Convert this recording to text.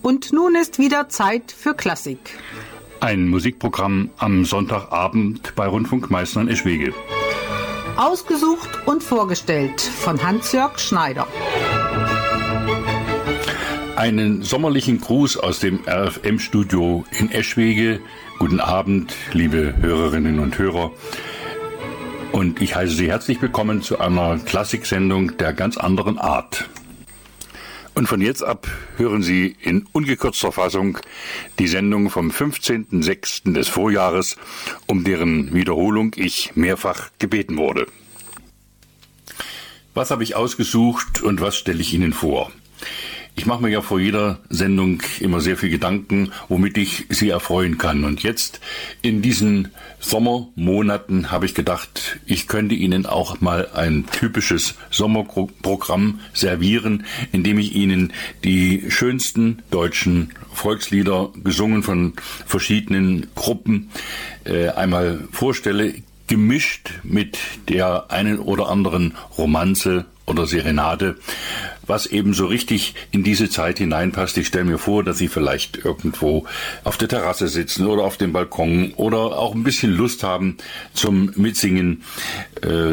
Und nun ist wieder Zeit für Klassik. Ein Musikprogramm am Sonntagabend bei Rundfunk Meißen und Eschwege. Ausgesucht und vorgestellt von Hans-Jörg Schneider. Einen sommerlichen Gruß aus dem RFM-Studio in Eschwege. Guten Abend, liebe Hörerinnen und Hörer. Und ich heiße Sie herzlich willkommen zu einer Klassiksendung der ganz anderen Art. Und von jetzt ab hören Sie in ungekürzter Fassung die Sendung vom 15.06. des Vorjahres, um deren Wiederholung ich mehrfach gebeten wurde. Was habe ich ausgesucht und was stelle ich Ihnen vor? Ich mache mir ja vor jeder Sendung immer sehr viel Gedanken, womit ich Sie erfreuen kann. Und jetzt in diesen Sommermonaten habe ich gedacht, ich könnte Ihnen auch mal ein typisches Sommerprogramm servieren, indem ich Ihnen die schönsten deutschen Volkslieder, gesungen von verschiedenen Gruppen, einmal vorstelle, gemischt mit der einen oder anderen Romanze oder Serenade, was eben so richtig in diese Zeit hineinpasst. Ich stelle mir vor, dass Sie vielleicht irgendwo auf der Terrasse sitzen oder auf dem Balkon oder auch ein bisschen Lust haben zum Mitsingen.